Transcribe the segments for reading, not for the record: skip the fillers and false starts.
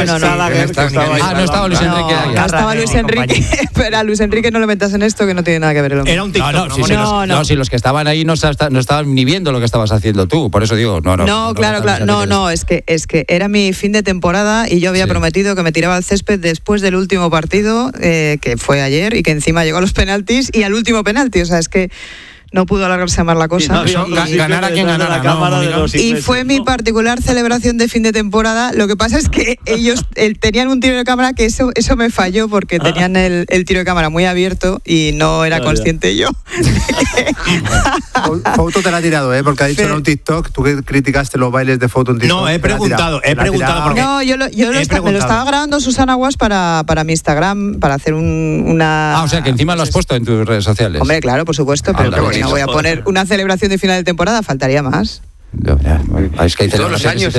No estaba Luis Enrique ahí. No estaba Luis Enrique, pero a Luis Enrique no le metas en esto que no tiene nada que ver el hombre. Era un TikTok. Si los que estaban ahí no estaban ni viendo lo que estabas haciendo tú, por eso digo, claro, es que era mi fin de temporada y yo había prometido que me tiraba al césped después del último partido, que fue ayer, y que encima llegó a los penaltis y al último penalti, o sea, es que no pudo alargarse más la cosa. Ganara quien ganara. Y fue mi particular celebración de fin de temporada. Lo que pasa es que ellos tenían un tiro de cámara que eso me falló porque tenían el tiro de cámara muy abierto y no era consciente yo. Fouto te la ha tirado, porque ha dicho en un TikTok, tú que criticaste los bailes de Fouto en TikTok. No, he preguntado porque... No, yo me lo estaba grabando Susana Guas para mi Instagram, para hacer una... o sea, que encima lo has puesto en tus redes sociales. Hombre, claro, por supuesto, pero no voy a poner una celebración de final de temporada, faltaría más. Es que todos los años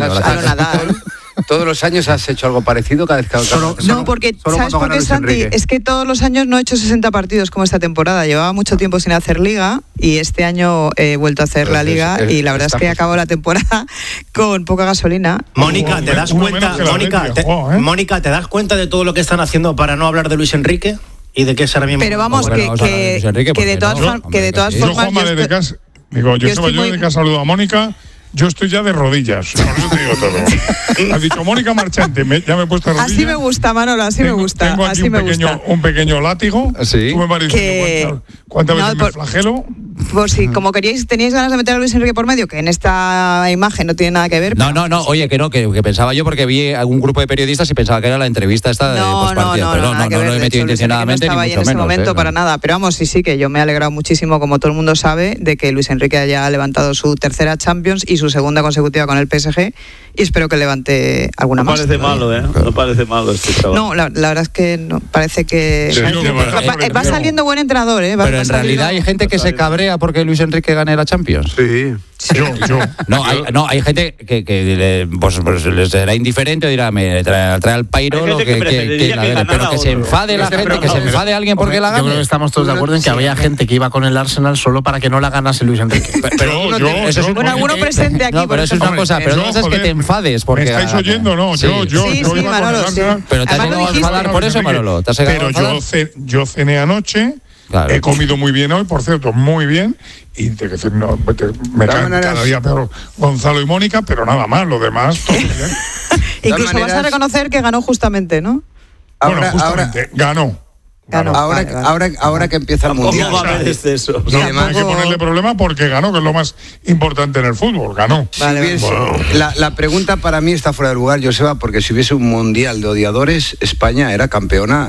todos los años has hecho algo parecido cada vez que... No, porque ¿sabes por qué, Santi? Es que todos los años no he hecho 60 partidos como esta temporada. Llevaba mucho tiempo sin hacer liga y este año he vuelto a hacer la liga y la verdad es que acabo la temporada con poca gasolina. Mónica, ¿te das cuenta? Mónica, ¿te das cuenta de todo lo que están haciendo para no hablar de Luis Enrique? ¿Y de qué es ahora mismo? Pero vamos, que de todas formas... Yo, Juanma, desde casa, desde que saludo a Mónica, yo estoy ya de rodillas. Por eso te digo todo. Has dicho Mónica Marchante, ya me he puesto de rodillas. Así me gusta, Manolo, así me gusta. Tengo aquí un pequeño látigo. ¿Sí? Tú me parece cuántas veces me flagelo. Por si, como teníais ganas de meter a Luis Enrique por medio, que en esta imagen no tiene nada que ver. No, oye, que pensaba yo porque vi algún grupo de periodistas y pensaba que era la entrevista esta de postpartido. Pero no lo he metido intencionadamente, ni mucho menos. No estaba ahí en ese momento para nada. Pero vamos, sí, que yo me he alegrado muchísimo, como todo el mundo sabe, de que Luis Enrique haya levantado su tercera Champions y su segunda consecutiva con el PSG, y espero que levante alguna más. No parece malo, No parece malo este chaval. No, la verdad es que no, parece que va saliendo buen entrenador, Pero en realidad hay gente que se cabrea porque Luis Enrique gane la Champions. Sí. Yo. Hay gente que pues les será indiferente o dirá, me trae al Pairo pero que se enfade la gente, que se enfade alguien porque la gane. Yo creo que estamos todos de acuerdo en que había gente que iba con el Arsenal solo para que no la ganase Luis Enrique. Bueno, alguno presente aquí. Pero eso es una cosa, pero no es que te enfades porque... ¿Me estáis oyendo? No, yo iba con el Arsenal. Pero te has llegado a enfadar por eso, Manolo. Pero yo cené anoche. Claro. He comido muy bien hoy, por cierto, muy bien. Y te decir, me caen cada día peor Gonzalo y Mónica, pero nada más, lo demás, todo bien. Incluso vas a reconocer que ganó justamente, ¿no? Justamente, ganó. Ahora que empieza el Mundial. ¿Cómo va a haber exceso? No hay que ponerle problema porque ganó, que es lo más importante en el fútbol, ganó. La pregunta para mí está fuera de lugar, Joseba, porque si hubiese un Mundial de odiadores, España era campeona,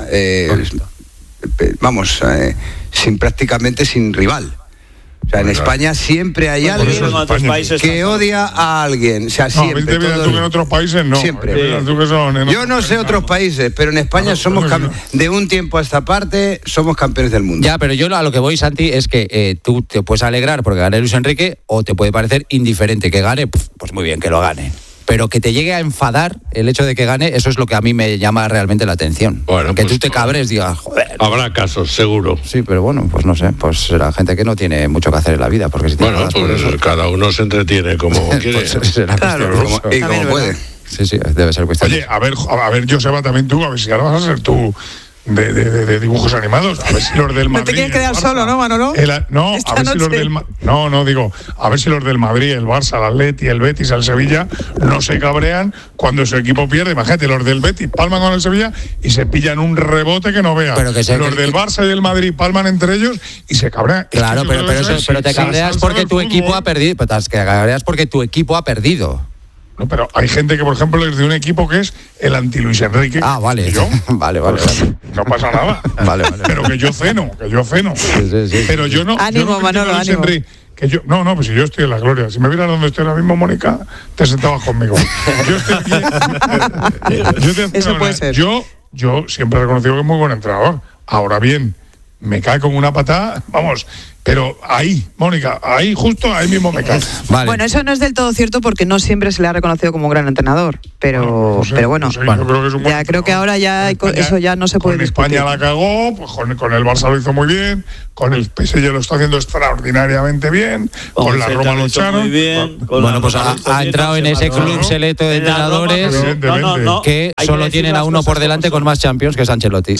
prácticamente sin rival. O sea, en España siempre hay alguien que odia a alguien. O sea, siempre. No, tú que en otros países no. Siempre. Yo no sé otros países, pero en España somos de un tiempo a esta parte somos campeones del mundo. Ya, pero yo a lo que voy, Santi, es que tú te puedes alegrar porque gane Luis Enrique o te puede parecer indiferente que gane, pues muy bien, que lo gane. Pero que te llegue a enfadar el hecho de que gane, eso es lo que a mí me llama realmente la atención. Bueno, que pues tú te cabres, digas, joder. Habrá casos, seguro. Sí, pero bueno, pues no sé, pues será gente que no tiene mucho que hacer en la vida. Porque si pues eso, cada uno se entretiene como quiere. Pues será claro, y como puede. Sí, debe ser cuestión. Oye, a ver, Joseba, también tú, a ver si ahora vas a ser tú de dibujos animados, a ver si los del Madrid... No te quieres quedar solo, ¿no, Manolo? A ver si los del... a ver si los del Madrid, el Barça, el Atleti, el Betis, el Sevilla, no se cabrean cuando su equipo pierde. Imagínate, los del Betis palman con el Sevilla y se pillan un rebote que no veas. Los del Barça y del Madrid palman entre ellos y se cabrean. Claro, pero te cabreas porque tu equipo ha perdido. Pero te cabreas porque tu equipo ha perdido. No, pero hay gente que, por ejemplo, es de un equipo que es el anti-Luis Enrique. Ah, vale. ¿Yo? Vale. No pasa nada. Vale. Pero que yo ceno. Sí. Pero yo no... Ánimo, Manolo, ánimo. Que yo, pues si yo estoy en la gloria. Si me vieras donde estoy ahora mismo, Mónica, te sentabas conmigo. Yo estoy aquí. Eso puede ser. Yo siempre he reconocido que es muy buen entrenador. Ahora bien, me cae con una patada, vamos, Pero ahí, Mónica, justo ahí mismo me cae. Vale. Bueno, eso no es del todo cierto porque no siempre se le ha reconocido como un gran entrenador, pero bueno, creo que ahora ya eso ya no se puede discutir. España la cagó, pues con el Barça lo hizo muy bien, con el PSG lo está haciendo extraordinariamente bien, con la Roma lo echaron. Bueno, pues ha entrado en ese club selecto de entrenadores que solo tienen a uno por delante con más Champions, que es Ancelotti.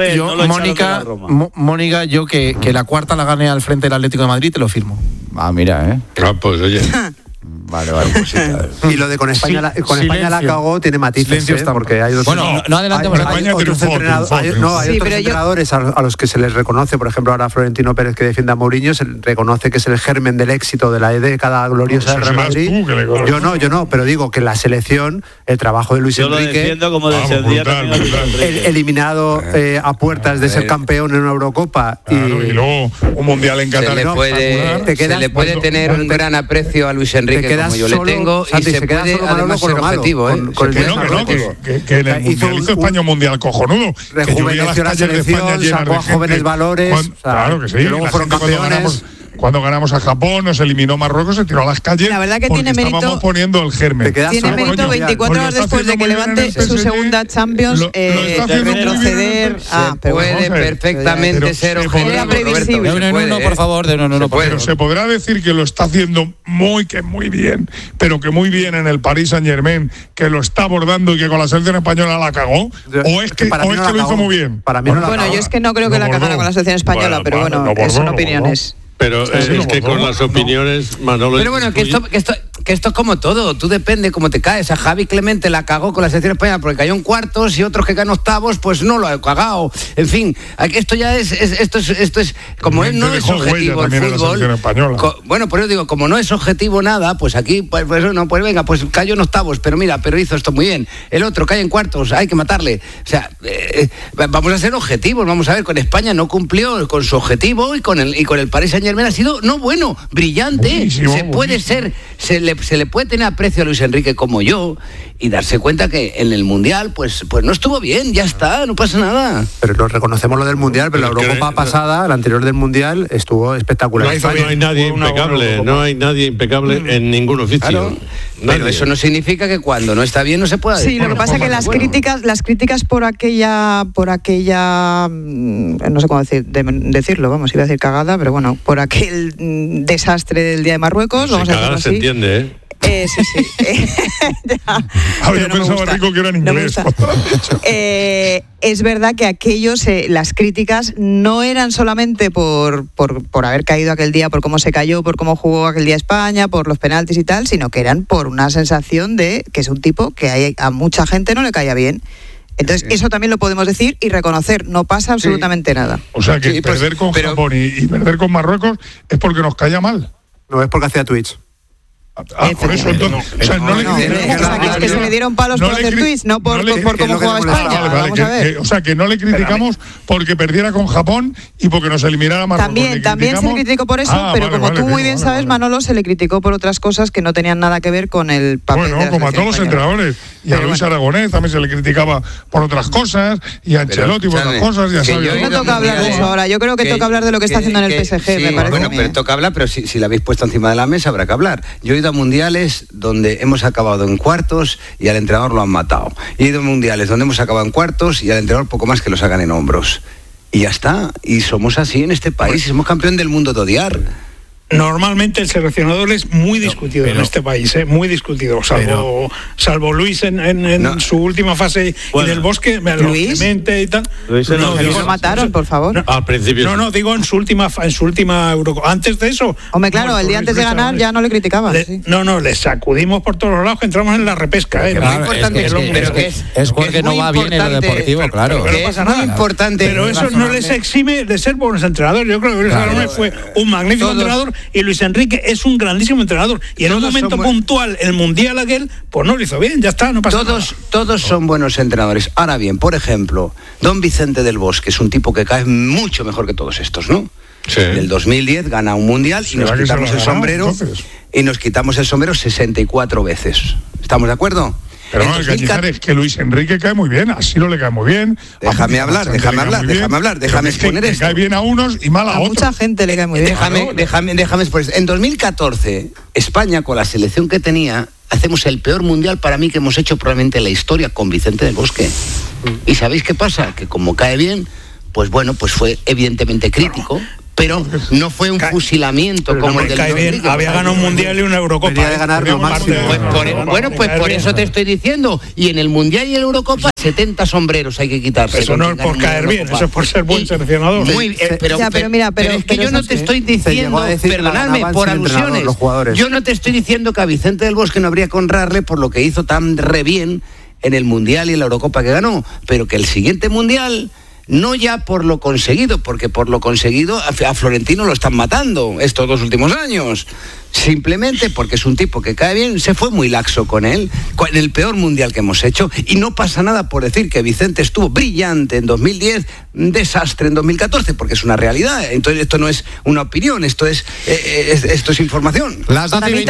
Mónica, yo que la cuarta la gane al frente del Atlético de Madrid, te lo firmo. Ah, mira, pues oye. Vale, pues sí, y lo de con España la cagó tiene matices, porque hay otros no adelantemos. Hay otros entrenadores a los que se les reconoce, por ejemplo, ahora Florentino Pérez, que defiende a Mourinho, se reconoce que es el germen del éxito de la década gloriosa del Real Madrid. Yo no, pero digo que la selección, el trabajo de Luis Enrique, eliminado a puertas de ser campeón en una Eurocopa y luego un mundial en Qatar. Se le puede tener un gran aprecio a Luis Enrique, como yo le tengo, y se puede además ser objetivo, que en el mundial hizo España un mundial cojonudo, rejuveneció la selección, sacó a jóvenes valores, claro que sí, y luego fueron campeones. Cuando ganamos a Japón, nos eliminó Marruecos, se tiró a las calles. La verdad que tiene mérito. Estábamos poniendo el germen. Tiene mérito 24 horas después de que levante su segunda Champions, retroceder. Se puede perfectamente ser objetivo. No, por favor, Pero se podrá decir que lo está haciendo muy bien, pero que muy bien en el Paris Saint-Germain, que lo está abordando y que con la selección española la cagó. ¿O es que lo hizo muy bien? Para mí bueno, yo es que no creo que la cagara con la selección española, pero bueno, son opiniones. Pero es que con las opiniones, Manolo... Pero bueno, que esto es como todo, tú depende cómo te caes. A Javi Clemente la cagó con la selección española porque cayó en cuartos, y otros que caen octavos, pues no lo ha cagado. En fin, esto ya es como no es objetivo el fútbol. Bueno, por eso digo, como no es objetivo nada, pues aquí, pues venga, pues cayó en octavos, pero hizo esto muy bien. El otro cae en cuartos, hay que matarle. O sea, vamos a ser objetivos, vamos a ver, con España no cumplió con su objetivo y con el Paris Saint-Germain ha sido brillante. Buenísimo. Se le puede tener aprecio a Luis Enrique como yo y darse cuenta que en el Mundial pues no estuvo bien, ya está, no pasa nada. Pero nos reconocemos lo del Mundial, pero la Eurocopa pasada, la anterior del Mundial, estuvo espectacular. No hay nadie impecable, en ningún oficio. Claro. Pero eso no significa que cuando no está bien no se pueda decir. Sí, lo que pasa es que las críticas por aquella no sé cómo decirlo, iba a decir cagada, pero bueno, por aquel desastre del día de Marruecos, vamos a decirlo así. Se entiende, Sí. Yo pensaba, Rico, que era en inglés. Es verdad que las críticas no eran solamente por haber caído aquel día, por cómo se cayó, por cómo jugó aquel día España, por los penaltis y tal, sino que eran por una sensación de que es un tipo que a mucha gente no le caía bien. Entonces, eso también lo podemos decir y reconocer, no pasa absolutamente nada. O sea, que perder con Japón y perder con Marruecos es porque nos caía mal. No, es porque hacía tweets. Por eso entonces, es que se le dieron palos por hacer tweets, no por cómo jugaba España. Vamos a ver. O sea, que no le criticamos porque perdiera con Japón y porque nos eliminara Marruecos. También se le criticó por eso, pero como tú muy bien sabes, Manolo, se le criticó por otras cosas que no tenían nada que ver con el papel de la como a todos los entrenadores. Y a Luis Aragonés también se le criticaba por otras cosas, y a Ancelotti por otras cosas. No toca hablar de eso ahora. Yo creo que toca hablar de lo que está haciendo en el PSG, me parece. Bueno, pero toca hablar, pero si la habéis puesto encima de la mesa habrá que hablar. Yo he ido a mundiales donde hemos acabado en cuartos y al entrenador lo han matado. He ido a mundiales donde hemos acabado en cuartos y al entrenador poco más que lo sacan en hombros. Y ya está. Y somos así en este país. Somos campeón del mundo de odiar. Normalmente el seleccionador es muy discutido en este país, muy discutido, salvo Luis en su última fase y del Bosque, Luis y tal. Lo mataron, por favor. Al principio. No, digo en su última Eurocopa. Antes de eso. Hombre, claro, el día antes de ganar ya no le criticaban. Le sacudimos por todos los lados, que entramos en la repesca. Es porque no va bien en lo deportivo, claro. No pasa nada. Importante. Pero eso no les exime de ser buenos entrenadores. Yo creo que Luis Aragonés fue un magnífico entrenador. Y Luis Enrique es un grandísimo entrenador. Y en un momento puntual, el mundial aquel, pues no lo hizo bien, ya está, no pasa nada. Todos son buenos entrenadores. Ahora bien, por ejemplo, don Vicente del Bosque es un tipo que cae mucho mejor que todos estos, ¿no? Sí. En el 2010 gana un mundial y nos quitamos el sombrero. Y nos quitamos el sombrero 64 veces. ¿Estamos de acuerdo? Pero no, es que Luis Enrique cae muy bien, a Siro le cae muy bien. Déjame hablar, déjame exponer esto. Cae bien a unos y mal a otros. Mucha gente le cae muy bien. Déjame exponer esto. En 2014, España, con la selección que tenía, hacemos el peor mundial para mí que hemos hecho probablemente en la historia con Vicente del Bosque. ¿Y sabéis qué pasa? Que como cae bien, pues bueno, pues fue evidentemente crítico. Pero no fue un fusilamiento como el del bien. Había ganado un mundial y una Eurocopa. Venía de ganar lo máximo. Pues por eso te estoy diciendo. Y en el mundial y en la Eurocopa, 70 sombreros hay que quitarse. Eso no es por caer bien, eso es por ser buen seleccionador. Pero es que yo no te estoy diciendo, perdonadme, por alusiones. Yo no te estoy diciendo que a Vicente del Bosque no habría que honrarle por lo que hizo tan re bien en el mundial y en la Eurocopa que ganó, pero que el siguiente mundial, no ya por lo conseguido, porque por lo conseguido a Florentino lo están matando estos 2 últimos años. Simplemente porque es un tipo que cae bien, se fue muy laxo con él, en el peor mundial que hemos hecho, y no pasa nada por decir que Vicente estuvo brillante en 2010, un desastre en 2014, porque es una realidad. Entonces esto no es una opinión, esto es información. Las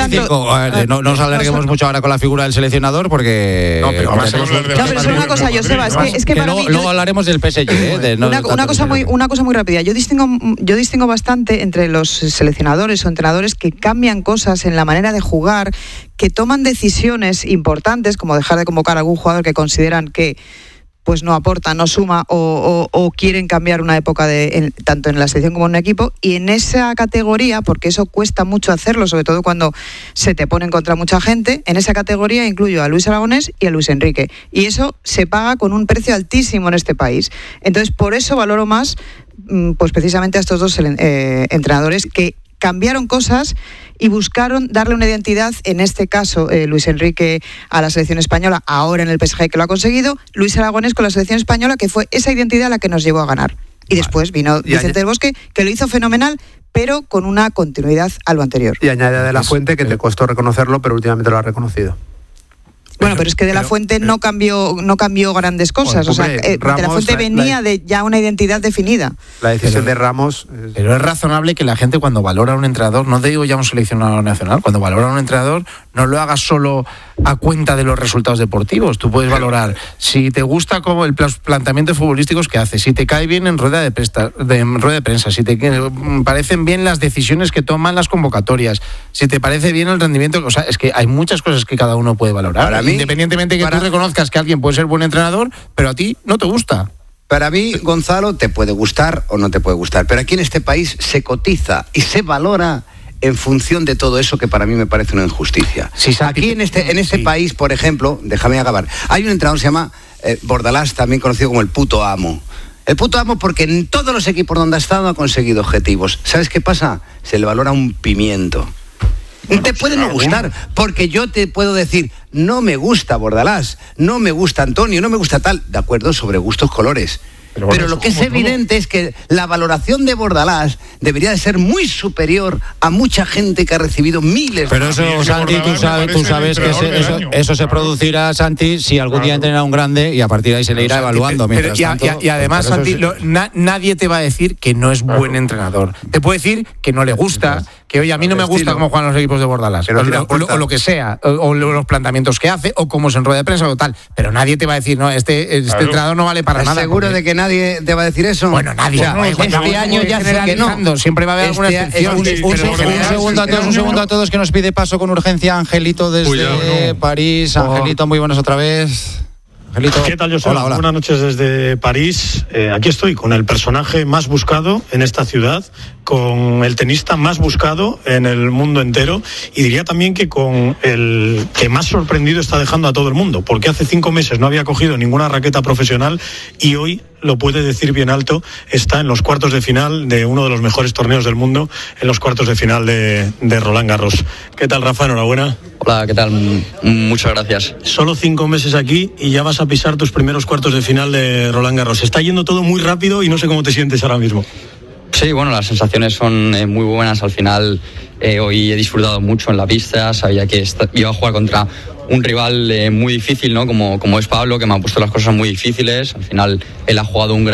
12:25, no nos alarguemos mucho ahora con la figura del seleccionador, porque... pero es una cosa, Joseba, es que para mí... Luego hablaremos del PSG. Una cosa muy rápida. Yo distingo bastante entre los seleccionadores o entrenadores que cambian cosas en la manera de jugar, que toman decisiones importantes, como dejar de convocar a algún jugador que consideran que pues no aporta, no suma, o quieren cambiar una época tanto en la selección como en un equipo, y en esa categoría, porque eso cuesta mucho hacerlo, sobre todo cuando se te pone en contra mucha gente, en esa categoría incluyo a Luis Aragonés y a Luis Enrique, y eso se paga con un precio altísimo en este país. Entonces, por eso valoro más pues precisamente a estos dos entrenadores que cambiaron cosas y buscaron darle una identidad, en este caso Luis Enrique a la selección española, ahora en el PSG que lo ha conseguido, Luis Aragonés con la selección española, que fue esa identidad la que nos llevó a ganar. Y después vino Vicente del Bosque, que lo hizo fenomenal, pero con una continuidad a lo anterior. Y añade De La Fuente, que te costó reconocerlo, pero últimamente lo ha reconocido. Bueno, pero es que De La Fuente no cambió grandes cosas. Hombre, De La Fuente venía de ya una identidad definida. La decisión de Ramos... Pero es razonable que la gente, cuando valora a un entrenador, no te digo ya un seleccionador nacional, cuando valora a un entrenador, no lo hagas solo a cuenta de los resultados deportivos. Tú puedes valorar si te gusta como el planteamiento futbolísticos que hace, si te cae bien en rueda de prensa, si te parecen bien las decisiones que toman las convocatorias, si te parece bien el rendimiento. O sea, es que hay muchas cosas que cada uno puede valorar. Para mí, independientemente que tú reconozcas que alguien puede ser buen entrenador, pero a ti no te gusta. Para mí, Gonzalo, te puede gustar o no te puede gustar, pero aquí en este país se cotiza y se valora en función de todo eso, que para mí me parece una injusticia. Sí, aquí en este país, por ejemplo, déjame acabar, hay un entrenador que se llama Bordalás, también conocido como el puto amo. El puto amo porque en todos los equipos donde ha estado ha conseguido objetivos. ¿Sabes qué pasa? Se le valora un pimiento. Te puede no gustar, porque yo te puedo decir, no me gusta Bordalás, no me gusta Antonio, no me gusta tal, de acuerdo, sobre gustos colores. Pero lo que es evidente es que la valoración de Bordalás debería de ser muy superior a mucha gente que ha recibido miles. Pero eso, Santi, tú sabes que eso se producirá, Santi, si algún día entrena a un grande y a partir de ahí se le irá evaluando. Y además, Santi, nadie te va a decir que no es buen entrenador. Te puede decir que no le gusta, que oye, a mí no me gusta cómo juegan los equipos de Bordalás, o lo que sea, o los planteamientos que hace, o cómo se enrolla de prensa o tal. Pero nadie te va a decir, no, este entrenador no vale para nada. ¿Seguro de que nadie te va a decir eso? Bueno, nadie. Este año ya sé que no. Siempre va a haber alguna excepción. Un segundo a todos, que nos pide paso con urgencia Angelito desde París. Angelito, muy buenas otra vez. Angelito. ¿Qué tal, José? Hola. Buenas noches desde París. Aquí estoy con el personaje más buscado en esta ciudad, con el tenista más buscado en el mundo entero, y diría también que con el que más sorprendido está dejando a todo el mundo, porque hace 5 meses no había cogido ninguna raqueta profesional y hoy, lo puede decir bien alto, está en los cuartos de final de uno de los mejores torneos del mundo, en los cuartos de final de Roland Garros. ¿Qué tal, Rafa? Enhorabuena. Hola, ¿qué tal? Muchas gracias. Solo 5 meses aquí y ya vas a pisar tus primeros cuartos de final de Roland Garros. Está yendo todo muy rápido y no sé cómo te sientes ahora mismo. Sí, bueno, las sensaciones son muy buenas. Al final, hoy he disfrutado mucho en la pista. Sabía que iba a jugar contra un rival muy difícil, ¿no? Como es Pablo, que me ha puesto las cosas muy difíciles. Al final, él ha jugado un gran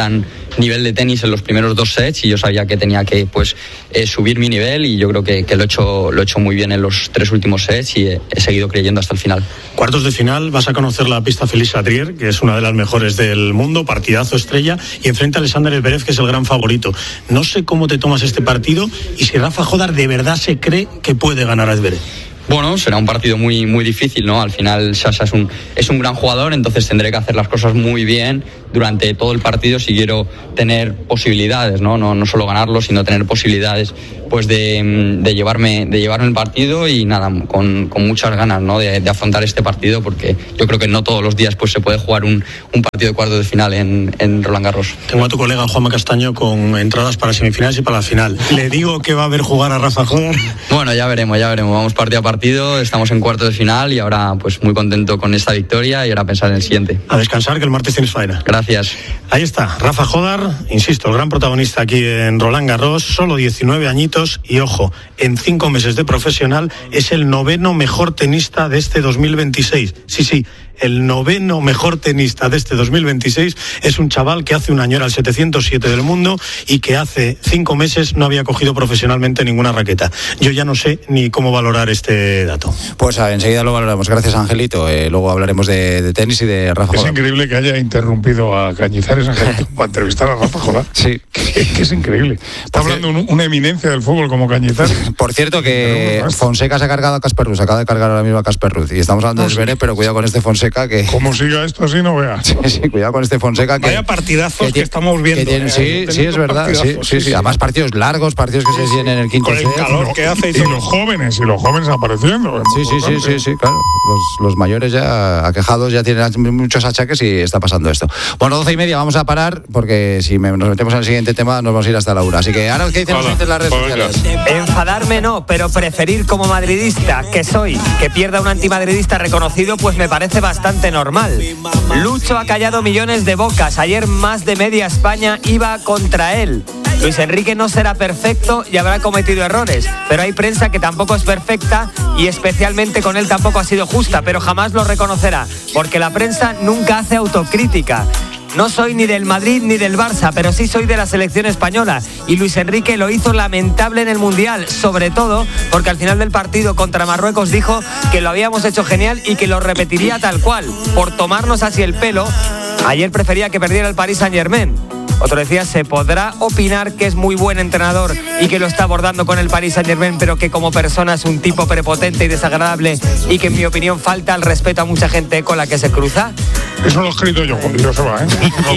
nivel de tenis en los primeros 2 sets y yo sabía que tenía que subir mi nivel y yo creo que lo he hecho muy bien en los 3 últimos sets y he seguido creyendo hasta el final. Cuartos de final, vas a conocer la pista Félix Chatrier, que es una de las mejores del mundo, partidazo estrella, y enfrenta a Alexander Zverev, que es el gran favorito. No sé cómo te tomas este partido y si Rafa Jodar de verdad se cree que puede ganar a Zverev. Bueno, será un partido muy, muy difícil, ¿no? Al final Sasha es un gran jugador, entonces tendré que hacer las cosas muy bien durante todo el partido si quiero tener posibilidades, ¿no? No solo ganarlo, sino tener posibilidades pues de llevarme el partido y nada, con muchas ganas, ¿no? de afrontar este partido, porque yo creo que no todos los días pues se puede jugar un partido de cuartos de final en Roland Garros. Tengo a tu colega Juanma Castaño con entradas para semifinales y para la final. ¿Le digo que va a ver jugar a Rafa Jodar? Bueno, ya veremos, vamos partido a partido, estamos en cuartos de final y ahora pues muy contento con esta victoria y ahora pensar en el siguiente. A descansar, que el martes tienes faena. Gracias. Ahí está, Rafa Jodar, insisto, el gran protagonista aquí en Roland Garros, solo 19 añitos y ojo, en 5 meses de profesional es el 9º mejor tenista de este 2026. Sí, el 9º mejor tenista de este 2026 es un chaval que hace un año era el 707 del mundo y que hace 5 meses no había cogido profesionalmente ninguna raqueta. Yo ya no sé ni cómo valorar este dato. Pues enseguida lo valoramos. Gracias, Angelito. Luego hablaremos de tenis y de Rafa Jodar. Es increíble que haya interrumpido a Cañizares, Angelito, para entrevistar a Rafa Jodar. Sí. Que es increíble. Está hablando una eminencia del fútbol como Cañizares. Por cierto, que Fonseca se ha cargado a Casper Ruud, acaba de cargar ahora mismo a Casper Ruud. Y estamos hablando de Zverev, pero cuidado con este Fonseca que... Como siga esto así, no veas. Sí, cuidado con este Fonseca que... Vaya partidazos que estamos viendo. Sí, es verdad. Sí. Además partidos largos, partidos que se tienen en el quinto set. Con el calor que hace y los jóvenes apareciendo. Sí, claro. Los mayores ya aquejados ya tienen muchos achaques y está pasando esto. Bueno, 12:30, vamos a parar porque si nos metemos en el siguiente tema nos vamos a ir hasta la una. Así que ahora, ¿qué dicen en las redes sociales? Enfadarme no, pero preferir como madridista que soy que pierda un antimadridista reconocido, pues me parece bastante normal. Lucho ha callado millones de bocas. Ayer más de media España iba contra él. Luis Enrique no será perfecto y habrá cometido errores, pero hay prensa que tampoco es perfecta y especialmente con él tampoco ha sido justa, pero jamás lo reconocerá, porque la prensa nunca hace autocrítica. No soy ni del Madrid ni del Barça, pero sí soy de la selección española. Y Luis Enrique lo hizo lamentable en el Mundial, sobre todo porque al final del partido contra Marruecos dijo que lo habíamos hecho genial y que lo repetiría tal cual. Por tomarnos así el pelo, ayer prefería que perdiera el Paris Saint-Germain. Otro decía, se podrá opinar que es muy buen entrenador y que lo está abordando con el Paris Saint-Germain, pero que como persona es un tipo prepotente y desagradable y que en mi opinión falta el respeto a mucha gente con la que se cruza. Eso lo he escrito yo, cuando se va,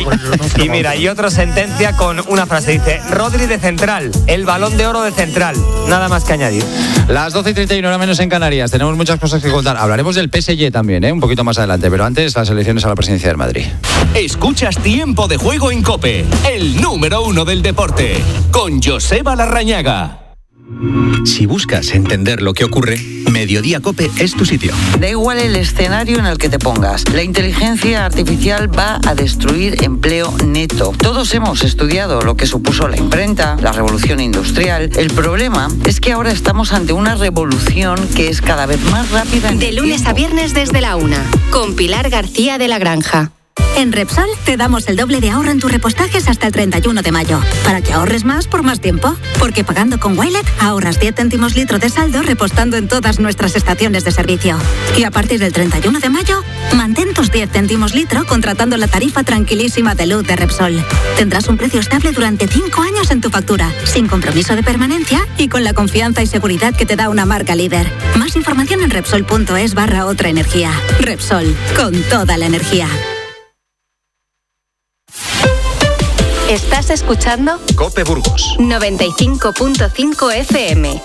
Y mira, y otra sentencia con una frase, dice, Rodri de central, el Balón de Oro de central. Nada más que añadir. Las 12:31, hora menos en Canarias. Tenemos muchas cosas que contar. Hablaremos del PSG también, un poquito más adelante, pero antes las elecciones a la presidencia del Madrid. Escuchas Tiempo de Juego en COPE, el número 1 del deporte, con Joseba Larrañaga. Si buscas entender lo que ocurre, Mediodía COPE es tu sitio. Da igual el escenario en el que te pongas. La inteligencia artificial va a destruir empleo neto. Todos hemos estudiado lo que supuso la imprenta, la revolución industrial. El problema es que ahora estamos ante una revolución que es cada vez más rápida. De lunes a viernes desde la 1, con Pilar García de la Granja. En Repsol te damos el doble de ahorro en tus repostajes hasta el 31 de mayo, para que ahorres más por más tiempo. Porque pagando con Wilet ahorras 10 céntimos litro de saldo repostando en todas nuestras estaciones de servicio. Y a partir del 31 de mayo, mantén tus 10 céntimos litro contratando la tarifa tranquilísima de luz de Repsol. Tendrás un precio estable durante 5 años en tu factura, sin compromiso de permanencia y con la confianza y seguridad que te da una marca líder. Más información en Repsol.es/otra energía. Repsol, con toda la energía. ¿Estás escuchando? COPE Burgos 95.5 FM.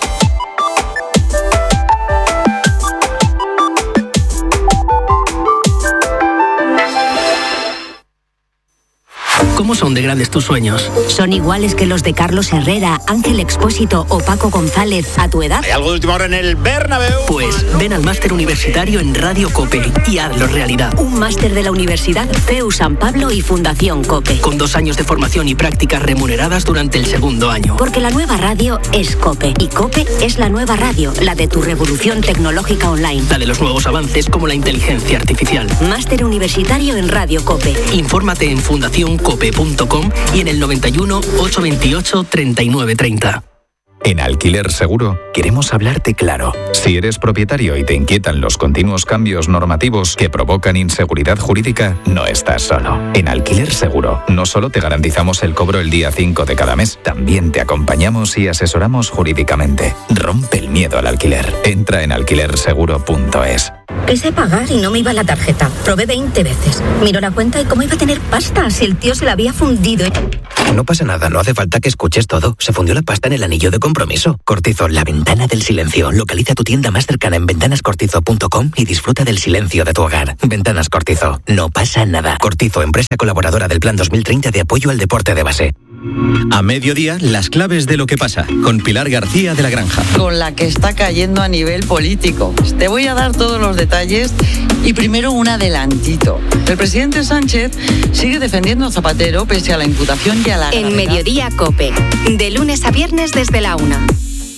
¿Cómo son de grandes tus sueños? ¿Son iguales que los de Carlos Herrera, Ángel Expósito o Paco González a tu edad? ¿Hay algo de última hora en el Bernabéu? Pues ven al máster universitario en Radio COPE y hazlo realidad. Un máster de la Universidad CEU San Pablo y Fundación COPE. Con 2 años de formación y prácticas remuneradas durante el 2º año. Porque la nueva radio es COPE. Y COPE es la nueva radio, la de tu revolución tecnológica online. La de los nuevos avances como la inteligencia artificial. Máster universitario en Radio COPE. Infórmate en fundacioncope.es. alquilercope.com y en el 91 828 3930. En Alquiler Seguro queremos hablarte claro. Si eres propietario y te inquietan los continuos cambios normativos que provocan inseguridad jurídica, no estás solo. En Alquiler Seguro no solo te garantizamos el cobro el día 5 de cada mes, también te acompañamos y asesoramos jurídicamente. Rompe el miedo al alquiler. Entra en alquilerseguro.es. Quise pagar y no me iba la tarjeta. Probé 20 veces. Miro la cuenta y cómo iba a tener pasta si el tío se la había fundido. No pasa nada, no hace falta que escuches todo. Se fundió la pasta en el anillo de compromiso. Cortizo, la ventana del silencio. Localiza tu tienda más cercana en ventanascortizo.com y disfruta del silencio de tu hogar. Ventanas Cortizo. No pasa nada. Cortizo, empresa colaboradora del Plan 2030 de apoyo al deporte de base. A mediodía, las claves de lo que pasa, con Pilar García de la Granja. Con la que está cayendo a nivel político. Te voy a dar todos los detalles y primero un adelantito. El presidente Sánchez sigue defendiendo a Zapatero pese a la imputación y a la... En Mediodía COPE, de lunes a viernes desde la 1.